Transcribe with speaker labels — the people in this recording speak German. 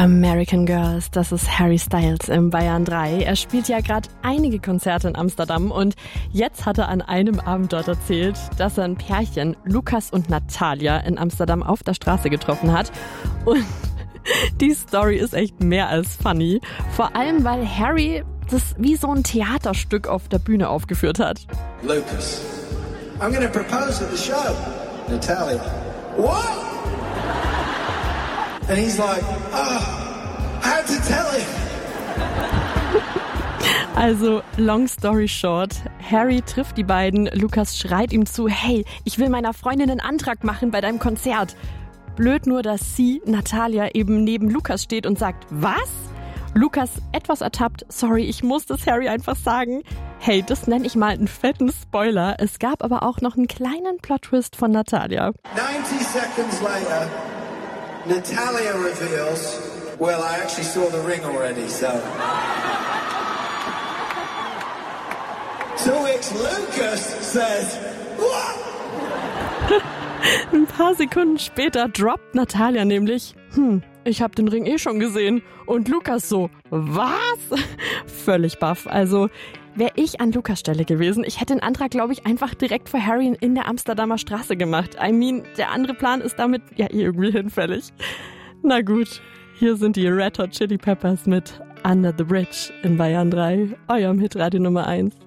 Speaker 1: American Girls, das ist Harry Styles im Bayern 3. Er spielt ja gerade einige Konzerte in Amsterdam und jetzt hat er an einem Abend dort erzählt, dass er ein Pärchen, Lukas und Natalia, in Amsterdam auf der Straße getroffen hat. Und die Story ist echt mehr als funny. Vor allem, weil Harry das wie so ein Theaterstück auf der Bühne aufgeführt hat.
Speaker 2: Lucas, I'm gonna propose at the show. Natalia, what? And he's like, oh, I had to tell him.
Speaker 1: Also, long story short, Harry trifft die beiden, Lukas schreit ihm zu, hey, ich will meiner Freundin einen Antrag machen bei deinem Konzert. Blöd nur, dass sie, Natalia, eben neben Lukas steht und sagt, was? Lukas etwas ertappt, sorry, ich muss das Harry einfach sagen. Hey, das nenne ich mal einen fetten Spoiler. Es gab aber auch noch einen kleinen Plot-Twist von Natalia.
Speaker 2: 90 seconds later, Natalia reveals, well, I actually saw the ring already, so. To which Lucas says, what?
Speaker 1: Ein paar Sekunden später droppt Natalia nämlich, ich habe den Ring schon gesehen. Und Lukas so, was? Völlig baff. Also, wäre ich an Lukas Stelle gewesen, ich hätte den Antrag, glaube ich, einfach direkt vor Harry in der Amsterdamer Straße gemacht. I mean, der andere Plan ist damit ja irgendwie hinfällig. Na gut, hier sind die Red Hot Chili Peppers mit Under the Bridge in Bayern 3, eurem Hitradio Nummer 1.